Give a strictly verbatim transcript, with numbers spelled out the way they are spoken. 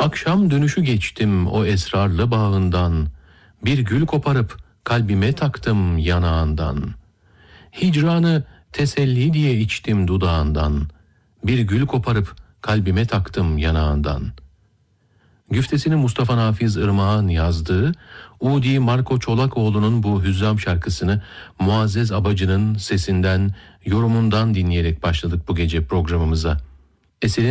Akşam dönüşü geçtim o esrarlı bağından, bir gül koparıp kalbime taktım yanağından. Hicranı teselli diye içtim dudağından, bir gül koparıp kalbime taktım yanağından. Güftesini Mustafa Nafiz Irmak'ın yazdığı, Udi Marco Çolakoğlu'nun bu hüzzam şarkısını Muazzez Abacı'nın sesinden, yorumundan dinleyerek başladık bu gece programımıza. Eserin